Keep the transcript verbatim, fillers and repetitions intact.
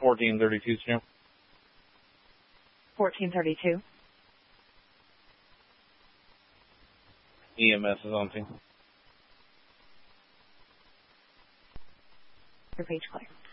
fourteen thirty-two, Sam. fourteen thirty-two. E M S is on scene. Your page clear.